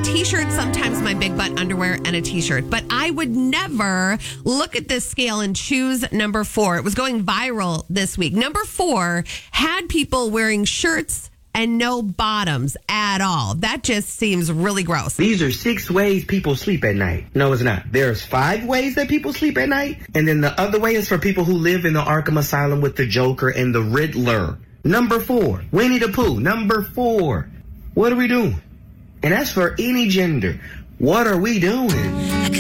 t-shirt, sometimes my big butt underwear and a t-shirt. But I would never look at this scale and choose number 4. It was going viral this week. Number 4 had people wearing shirts and no bottoms at all. That just seems really gross. These are 6 ways people sleep at night. No, it's not. There's 5 ways that people sleep at night. And then the other way is for people who live in the Arkham Asylum with the Joker and the Riddler. Number 4, Winnie the Pooh. Number 4. What are we doing? And that's for any gender. What are we doing?